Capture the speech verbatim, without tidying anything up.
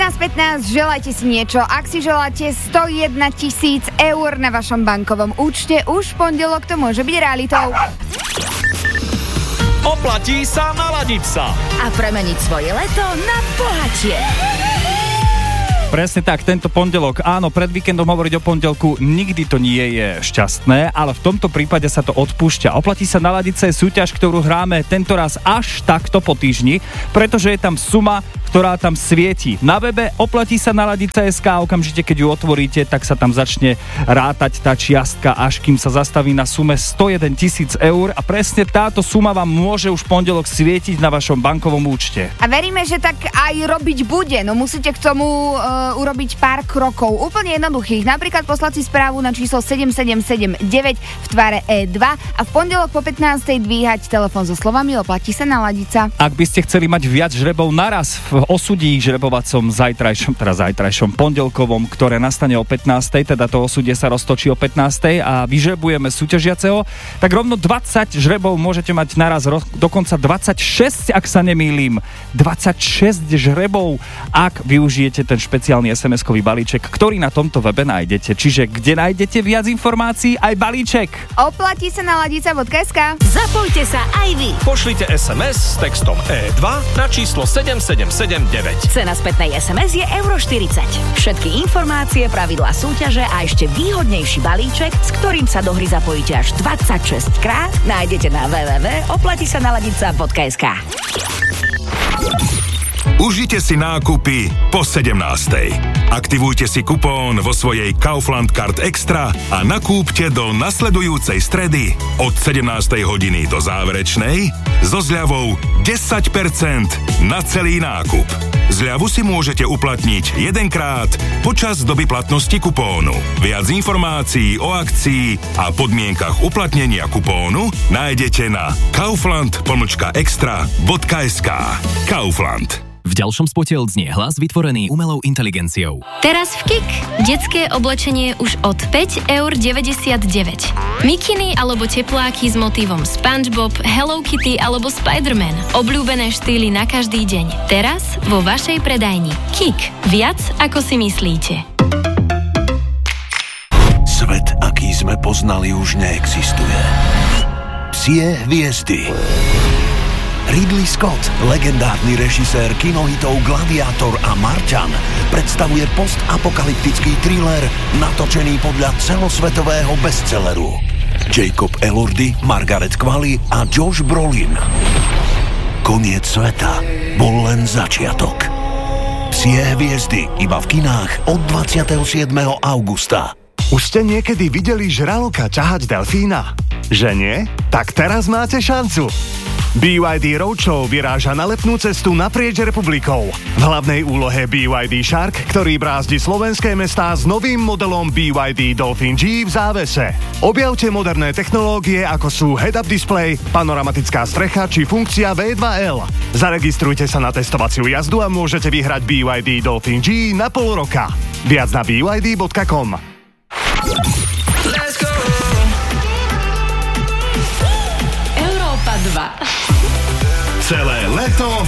sedemnásť pätnásť, želajte si niečo. Ak si želáte sto jeden tisíc eur na vašom bankovom účte, už v pondelok to môže byť realitou. Oplatí sa naladiť sa a premeniť svoje leto na bohatšie. Presne tak, tento pondelok, áno, pred víkendom hovoriť o pondelku nikdy to nie je šťastné, ale v tomto prípade sa to odpúšťa. Oplatí sa naladiť sa je súťaž, ktorú hráme tentoraz až takto po týždni, pretože je tam suma, ktorá tam svieti. Na webe oplatí sa naladiť sa bodka es ká, okamžite keď ju otvoríte, tak sa tam začne rátať tá čiastka, až kým sa zastaví na sume sto jeden tisíc eur a presne táto suma vám môže už v pondelok svietiť na vašom bankovom účte. A veríme, že tak aj robiť bude, no musíte k tomu uh, urobiť pár krokov, úplne jednoduchých, napríklad poslať si správu na číslo sedem sedem sedem deväť v tvare é dva a v pondelok po pätnástej dvíhať telefón so slovami oplatí sa naladiť sa. Ak by ste chceli mať viac žrebov naraz v osudí žrebovacom zajtrajšom, teda zajtrajšom pondelkovom, ktoré nastane o pätnástej, teda to osudie sa roztočí o pätnástej a vyžrebujeme súťažiaceho, tak rovno dvadsať žrebov môžete mať naraz, dokonca dvadsaťšesť, ak sa nemýlim. dvadsaťšesť žrebov, ak využijete ten špeciálny es em eskový balíček, ktorý na tomto webe nájdete. Čiže kde nájdete viac informácií? Aj balíček. Oplatí sa naladiť sa bodka es ká. Zapojte sa aj vy. Pošlite es em es s textom é dva na číslo sedem sedem sedem deväť. Cena spätnej es em es je euro štyridsať. Všetky informácie, pravidlá súťaže a ešte výhodnejší balíček, s ktorým sa do hry zapojíte až dvadsaťšesť krát, nájdete na w w w bodka oplatí sa naladiť sa bodka es ká. Užite si nákupy po sedemnástej. Aktivujte si kupón vo svojej Kaufland Card Extra a nakúpte do nasledujúcej stredy od sedemnástej hodiny do záverečnej so zľavou desať percent na celý nákup. Zľavu si môžete uplatniť jedenkrát počas doby platnosti kupónu. Viac informácií o akcii a podmienkach uplatnenia kupónu nájdete na kaufland pomlčka extra bodka es ká. Kaufland. V ďalšom spote odznie hlas vytvorený umelou inteligenciou. Teraz v Kik. Detské oblečenie už od päť eur deväťdesiatdeväť. Mikiny alebo tepláky s motívom SpongeBob, Hello Kitty alebo Spider-Man. Obľúbené štýly na každý deň. Teraz vo vašej predajni. Kik. Viac ako si myslíte. Svet, aký sme poznali, už neexistuje. Psie hviezdy. Ridley Scott, legendárny režisér kinohitov Gladiátor a Marťan, predstavuje postapokalyptický thriller natočený podľa celosvetového bestselleru. Jacob Elordi, Margaret Qualley a Josh Brolin. Koniec sveta bol len začiatok. Psie hviezdy iba v kinách od dvadsiateho siedmeho augusta. Už ste niekedy videli žraloka ťahať delfína? Že nie? Tak teraz máte šancu. bé yet dé Roadshow vyráža na letnú cestu naprieč republikou. V hlavnej úlohe bé yet dé Shark, ktorý brázdi slovenské mestá s novým modelom bé yet dé Dolphin G v závese. Objavte moderné technológie ako sú head-up display, panoramatická strecha či funkcia vé dva el. Zaregistrujte sa na testovaciu jazdu a môžete vyhrať bé yet dé Dolphin G na pol roka. Viac na bé yet dé bodka com. Európa dva. Celé leto